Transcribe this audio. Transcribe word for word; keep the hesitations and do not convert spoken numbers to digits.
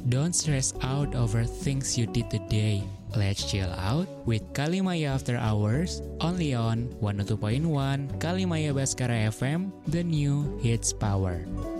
Don't stress out over things you did today. Let's chill out with Kalimaya After Hours, only on one oh two point one Kalimaya Baskara F M, the new hits power.